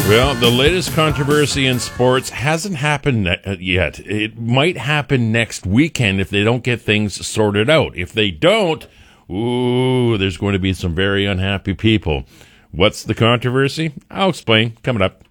Well, the latest controversy in sports hasn't happened yet. It might happen next weekend if they don't get things sorted out. If they don't, there's going to be some very unhappy people. What's the controversy? I'll explain coming up.